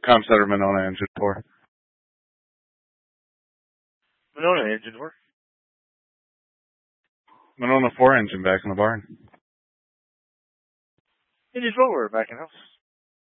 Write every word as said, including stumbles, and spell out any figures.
Comp Center, Monona, engine four. Monona, engine four. Monona four, engine back in the barn. Engine four, back in house.